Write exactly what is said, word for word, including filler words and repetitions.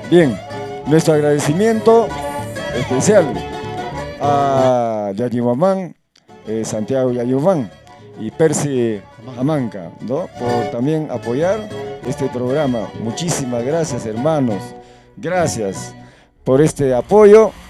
Bien, nuestro agradecimiento especial a Yayimamán, eh, Santiago Yayumán y Percy Amanca, ¿no? Por también apoyar este programa. Muchísimas gracias, hermanos. Gracias por este apoyo.